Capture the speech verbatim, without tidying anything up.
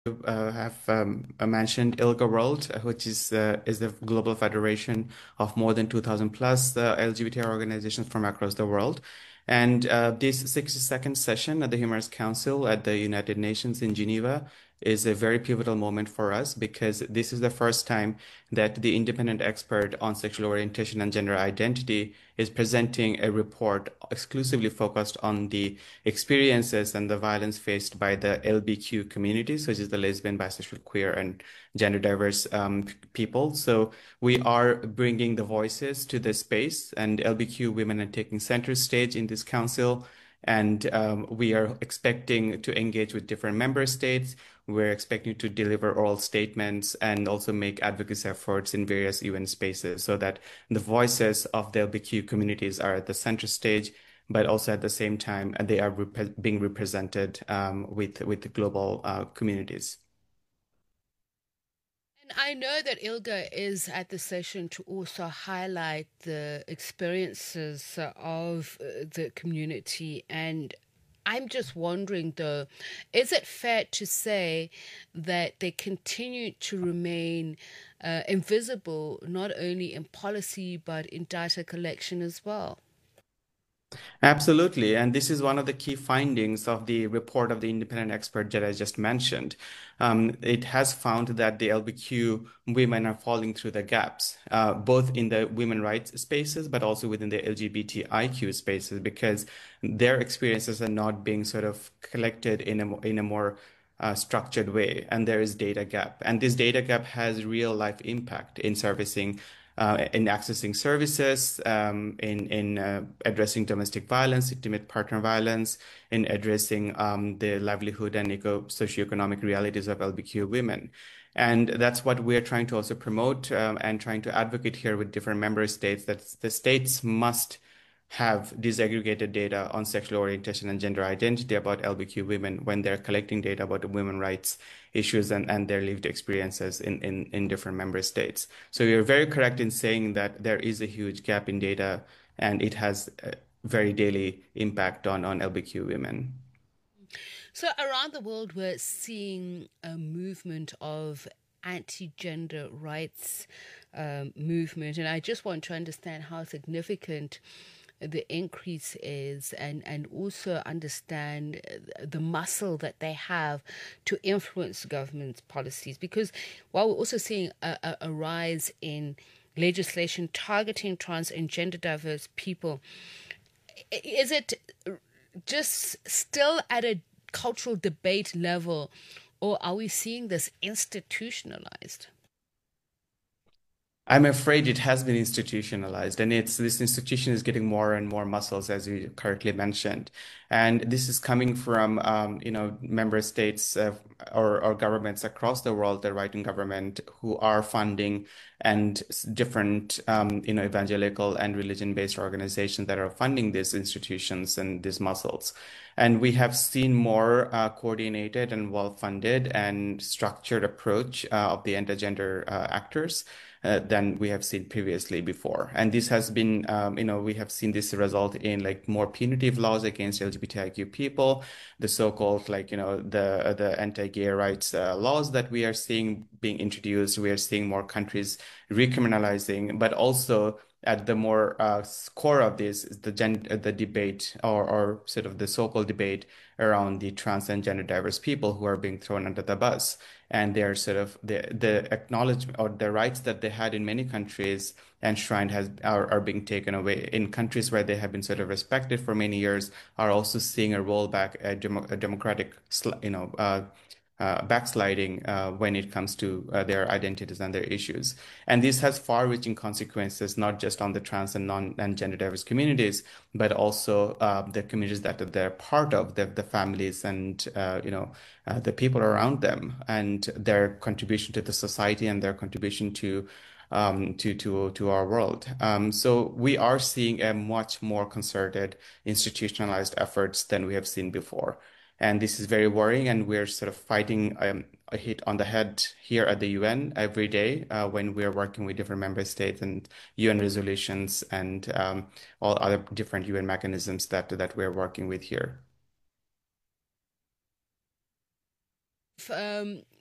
uh, have um, uh, mentioned ILGA World, uh, which is uh, is the global federation of more than two thousand plus uh, L G B T organizations from across the world. And uh, this sixty-second session at the Human Rights Council at the United Nations in Geneva is a very pivotal moment for us because this is the first time that the independent expert on sexual orientation and gender identity is presenting a report exclusively focused on the experiences and the violence faced by the L B Q communities, which is the lesbian, bisexual, queer, and gender diverse um, people. So we are bringing the voices to the space, and L B Q women are taking center stage in this council. And um, we are expecting to engage with different member states. We're expecting to deliver oral statements and also make advocacy efforts in various U N spaces so that the voices of the L B Q communities are at the center stage, but also at the same time they are rep being represented um, with with the global uh, communities. And I know that ILGA is at the session to also highlight the experiences of uh, the community. And I'm just wondering, though, is it fair to say that they continue to remain uh, invisible, not only in policy, but in data collection as well? Absolutely. And this is one of the key findings of the report of the independent expert that I just mentioned. Um, it has found that the L B Q women are falling through the gaps, uh, both in the women rights spaces, but also within the L G B T I Q spaces, because their experiences are not being sort of collected in a, mo- in a more uh, structured way. And there is data gap. And this data gap has real life impact in servicing uh, in accessing services, um, in in uh, addressing domestic violence, intimate partner violence, in addressing um, the livelihood and eco socioeconomic realities of L B Q women. And that's what we're trying to also promote um, and trying to advocate here with different member states that the states must have disaggregated data on sexual orientation and gender identity about L B Q women when they're collecting data about the women rights issues and, and their lived experiences in, in, in different member states. So you're very correct in saying that there is a huge gap in data and it has a very daily impact on, on L B Q women. So around the world, we're seeing a movement of anti-gender rights um, movement, and I just want to understand how significant the increase is, and and also understand the muscle that they have to influence government policies. Because while we're also seeing a, a, a rise in legislation targeting trans and gender diverse people, is it just still at a cultural debate level, or are we seeing this institutionalized? I'm afraid it has been institutionalized, and it's this institution is getting more and more muscles, as you correctly mentioned. And this is coming from, um, you know, member states uh, or, or governments across the world, the right-wing government, who are funding and s- different, um, you know, evangelical and religion-based organizations that are funding these institutions and these muscles. And we have seen more uh, coordinated and well-funded and structured approach uh, of the anti-gender uh, actors uh, than we have seen previously before. And this has been, um, you know, we have seen this result in like more punitive laws against L G B T I Q people, the so-called like, you know, the the anti-gay rights uh, laws that we are seeing being introduced. We are seeing more countries recriminalizing, but also at the more uh, core of this is the gen the debate or or sort of the so-called debate around the trans and gender diverse people who are being thrown under the bus and their sort of the the acknowledgement or the rights that they had in many countries enshrined has are, are being taken away in countries where they have been sort of respected for many years are also seeing a rollback a, demo, a democratic you know uh, uh, backsliding uh, when it comes to uh, their identities and their issues. And this has far-reaching consequences, not just on the trans and non and gender diverse communities, but also uh, the communities that they're part of, the, the families and uh, you know uh, the people around them, and their contribution to the society and their contribution to um, to to to our world. Um, so we are seeing a much more concerted, institutionalized efforts than we have seen before. And this is very worrying, and we're sort of fighting um, a hit on the head here at the U N every day uh, when we're working with different member states and U N resolutions and um, all other different U N mechanisms that that we're working with here. um,